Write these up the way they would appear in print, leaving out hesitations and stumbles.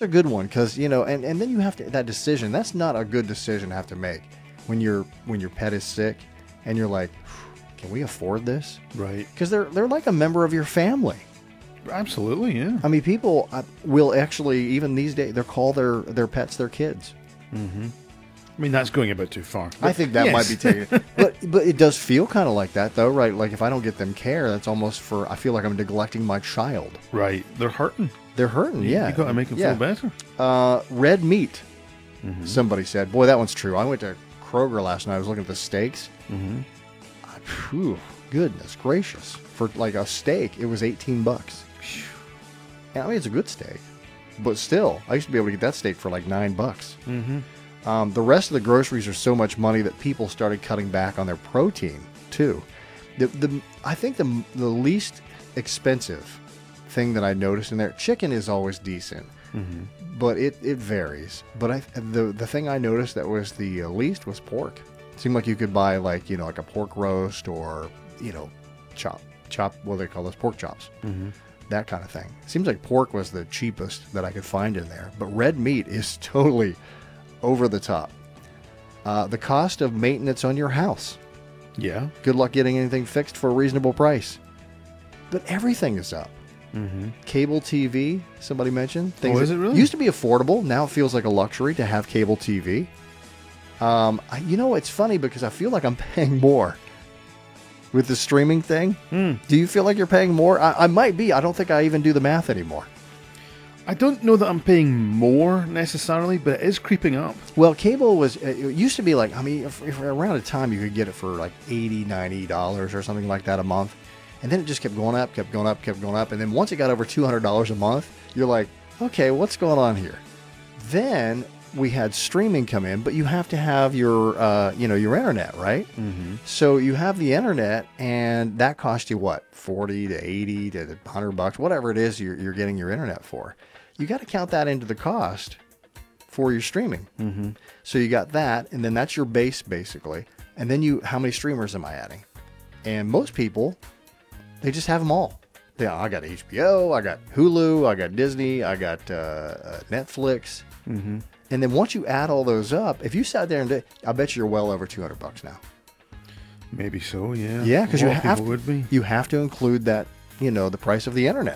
That's a good one because and then you have to that decision. That's not a good decision to have to make when your pet is sick, and you're like, can we afford this? Right. Because they're like a member of your family. Absolutely, yeah. I mean, people will actually even these days they'll call their pets their kids. Mm-hmm. I mean, that's going a bit too far. I think that might be taken, but it does feel kind of like that though, right? Like if I don't get them care, that's almost I feel like I'm neglecting my child. Right. They're hurting. They're hurting. Yeah. You got to make them feel better. Red meat. Mm-hmm. Somebody said, "Boy, that one's true." I went to Kroger last night. I was looking at the steaks. Mm-hmm. Whew, goodness gracious! For like a steak, it was $18. Yeah, I mean, it's a good steak, but still, I used to be able to get that steak for like $9. Mm-hmm. The rest of the groceries are so much money that people started cutting back on their protein too. I think the least expensive thing that I noticed in there, chicken is always decent, but it varies. But the thing I noticed that was the least was pork. It seemed like you could buy like a pork roast or chop what do they call those, pork chops. Mm-hmm. That kind of thing. Seems like pork was the cheapest that I could find in there, but red meat is totally over the top. The cost of maintenance on your house. Yeah. Good luck getting anything fixed for a reasonable price. But everything is up. Mm-hmm. Cable TV, somebody mentioned. Oh, is it really? Used to be affordable. Now it feels like a luxury to have cable TV. It's funny because I feel like I'm paying more with the streaming thing. Do you feel like you're paying more? I might be. I don't think I even do the math anymore. I don't know that I'm paying more necessarily, but it is creeping up. Well, cable it used to be like, I mean, if around a time you could get it for like $80, $90 or something like that a month. And then it just kept going up. And then once it got over $200 a month, you're like, okay, what's going on here? Then we had streaming come in, but you have to have your internet, right? Mm-hmm. So you have the internet, and that costs you what, 40 to 80 to $100, whatever it is you're getting your internet for. You got to count that into the cost for your streaming. Mm-hmm. So you got that, and then that's your base basically. And then how many streamers am I adding? And most people, they just have them all. I got HBO, I got Hulu, I got Disney, I got Netflix. Mm-hmm. And then once you add all those up, if you sat there and I bet you're well over $200 now. Maybe so, yeah. Yeah, because you have to include that, the price of the internet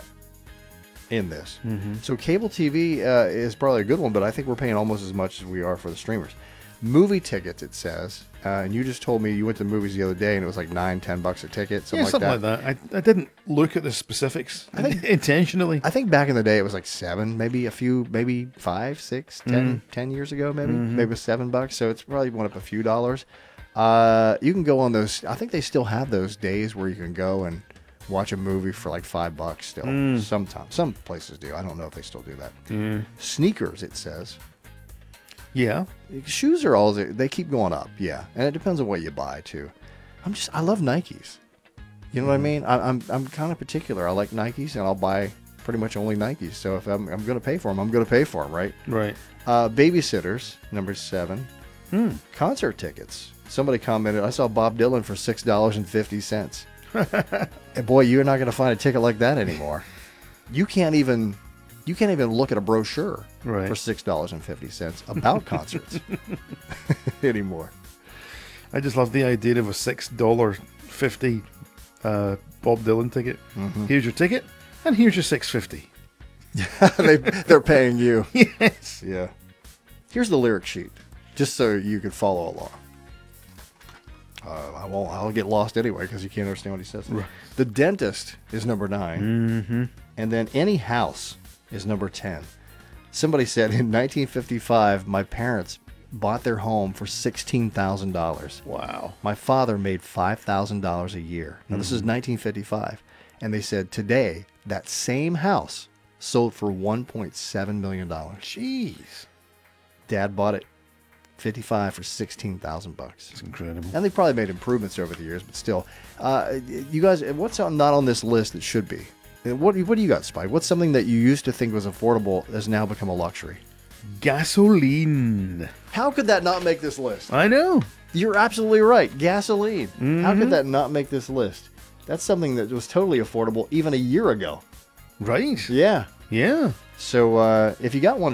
in this. Mm-hmm. So cable TV is probably a good one, but I think we're paying almost as much as we are for the streamers. Movie tickets, it says, and you just told me you went to the movies the other day and it was like $9-10 a ticket, something like that. I didn't look at the specifics intentionally. I think back in the day it was like $7, maybe maybe 5, 6, 10 years ago, maybe it was $7. So it's probably went up a few dollars. You can go on those. I think they still have those days where you can go and watch a movie for like $5 still. Sometimes some places do. I don't know if they still do that. Sneakers, it says. Yeah. Shoes are they keep going up, yeah. And it depends on what you buy too. I love Nikes. You know what I mean? I'm kind of particular. I like Nikes and I'll buy pretty much only Nikes. So if I'm going to pay for them, I'm going to pay for them, right? Right. Babysitters, number 7. Concert tickets. Somebody commented, I saw Bob Dylan for $6.50. And boy, you're not going to find a ticket like that anymore. You can't even look at a brochure for $6.50 about concerts anymore. I just love the idea of a $6.50 Bob Dylan ticket. Mm-hmm. Here's your ticket, and here's your $6.50. They're paying you. Yes. Yeah. Here's the lyric sheet, just so you can follow along. I'll get lost anyway because you can't understand what he says. Right. The Dentist is number 9, and then Any House is number 10. Somebody said in 1955, my parents bought their home for $16,000. Wow. My father made $5,000 a year. Now, this is 1955. And they said today, that same house sold for $1.7 million. Jeez. Dad bought it 55 for $16,000. That's incredible. And they probably made improvements over the years, but still. You guys, what's not on this list that should be? What do you got, Spike? What's something that you used to think was affordable has now become a luxury? Gasoline. How could that not make this list? I know. You're absolutely right. Gasoline. How could that not make this list? That's something that was totally affordable even a year ago. Right. Yeah. Yeah. So if you got one